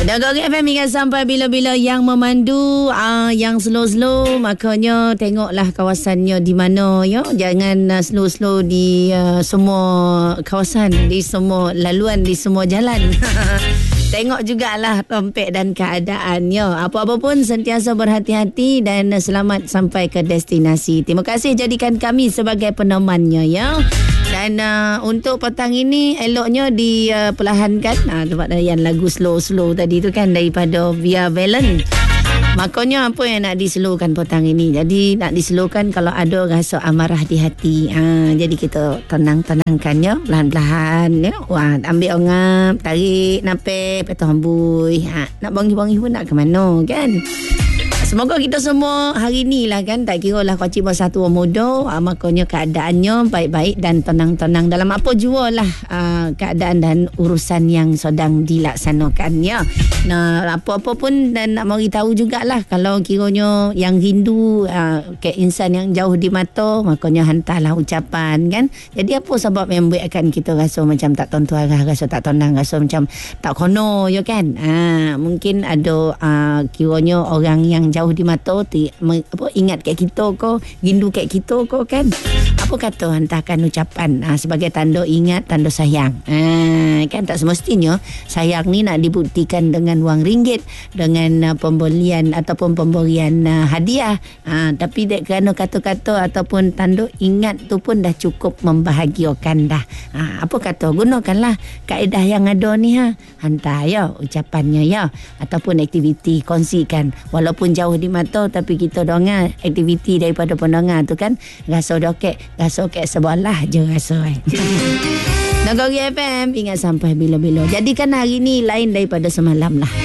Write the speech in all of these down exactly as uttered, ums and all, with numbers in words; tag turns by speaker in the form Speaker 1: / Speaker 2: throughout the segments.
Speaker 1: Nagari F M ingat sampai bila-bila yang memandu, uh, yang slow-slow, makanya tengoklah kawasannya di mana ya. Jangan uh, slow-slow di uh, semua kawasan, di semua laluan, di semua jalan. Tengok jugalah rompek dan keadaannya. Apa-apa pun sentiasa berhati-hati dan selamat sampai ke destinasi. Terima kasih jadikan kami sebagai penemannya ya. Dan uh, untuk petang ini eloknya diperlahankan. Uh, tempat yang lagu slow-slow tadi tu kan daripada Via Valen. Makanya apa yang nak dislowkan petang ini. Jadi nak dislowkan kalau ada rasa amarah di hati. Ha, jadi kita tenang-tenangkannya perlahan-lahan ya. Wah, ambil ongap, tarik nafas, petuh hembus. Ha, nak bangi-bangi pun nak ke mana kan? Semoga kita semua hari ni lah kan, tak kira lah kecil besar tua muda, uh, makanya keadaannya baik-baik dan tenang-tenang dalam apa jua lah uh, keadaan dan urusan yang sedang dilaksanakan ya. Nah, apa-apa pun dan nak mari tahu jugalah kalau kiranya yang rindu uh, ke insan yang jauh di mata, makanya hantarlah ucapan kan. Jadi apa sebab yang buatkan kita rasa macam tak tentu arah, rasa tak tenang, rasa macam tak kono ya kan. Uh, mungkin ada uh, kiranya orang yang jauh di mata ti, apa ingat kat kita ko, rindu kat kita ko kan. Apa kata hantarkan ucapan ha, sebagai tanda ingat, tanda sayang. Ha, kan tak semestinya sayang ni nak dibuktikan dengan wang ringgit, dengan uh, pembelian ataupun pemberian uh, hadiah. Ha, tapi dek kerana kata-kata ataupun tanda ingat tu pun dah cukup membahagiakan dah. Ha, apa kata gunakanlah kaedah yang ada ni ha. Hantar ya ucapannya ya, ataupun aktiviti kongsikan walaupun jauh di mata tapi kita dengar aktiviti daripada pendengar tu kan rasa dokek, rasa okey sebelah je rasa eh. Nagari F M ingat sampai bila-bila. Jadikan hari ni lain daripada semalam lah.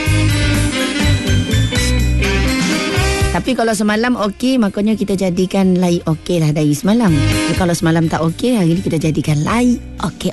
Speaker 1: Tapi kalau semalam okey, makanya kita jadikan lain okey lah dari semalam. Tapi kalau semalam tak okey, hari ni kita jadikan lain okey